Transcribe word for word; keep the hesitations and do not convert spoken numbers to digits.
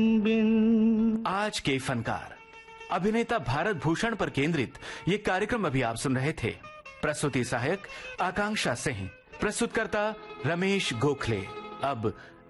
आज के फनकार अभिनेता भारत भूषण पर केंद्रित ये कार्यक्रम अभी आप सुन रहे थे। प्रस्तुति सहायक आकांक्षा सिंह, प्रस्तुतकर्ता रमेश गोखले। अब